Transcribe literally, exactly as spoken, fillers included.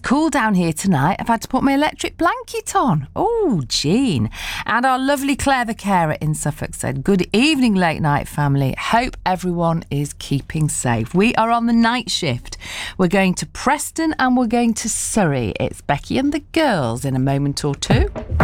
cool down here tonight. I've had to put my electric blanket on. Oh, Jean. And our lovely Claire the carer in Suffolk said, good evening, late night family. Hope everyone is keeping safe. We are on the night shift. We're going to Preston and we're going to Surrey. It's Becky and the girls in a moment or two.